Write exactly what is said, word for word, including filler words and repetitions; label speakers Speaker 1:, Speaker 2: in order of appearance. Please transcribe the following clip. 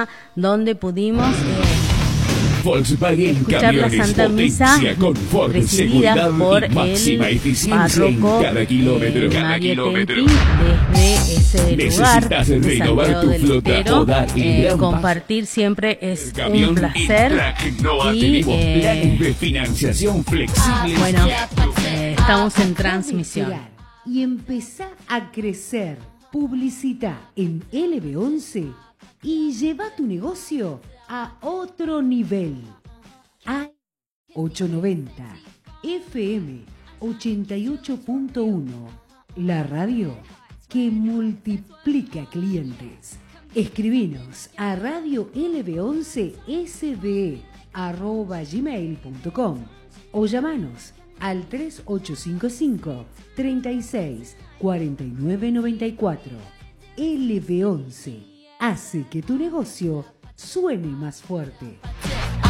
Speaker 1: donde pudimos eh,
Speaker 2: Volkswagen
Speaker 1: escuchar la Santa Misa presidida por el párroco
Speaker 2: kilómetro,
Speaker 1: eh,
Speaker 2: cada
Speaker 1: Mario
Speaker 2: kilómetro.
Speaker 1: Tempi desde ese lugar
Speaker 2: Necesitas
Speaker 1: de
Speaker 2: renovar
Speaker 1: Santiago
Speaker 2: tu
Speaker 1: del
Speaker 2: flota,
Speaker 1: Estero.
Speaker 2: podar el
Speaker 1: Eh,
Speaker 2: gran
Speaker 1: compartir siempre es
Speaker 2: El camión
Speaker 1: un placer
Speaker 2: Intrak-Noa.
Speaker 1: y
Speaker 2: Tenemos
Speaker 1: eh,
Speaker 2: planes de financiación flexibles.
Speaker 1: bueno, eh, estamos en transmisión.
Speaker 3: Y empezá a crecer. Publicita en L B once y lleva tu negocio a otro nivel. A ochocientos noventa, F M ochenta y ocho punto uno, la radio que multiplica clientes. Escribinos a radio L B once S B arroba gmail punto com o llamanos al tres ocho cinco cinco, treinta y seis, cuarenta y nueve noventa y cuatro. L B once hace que tu negocio suene más fuerte.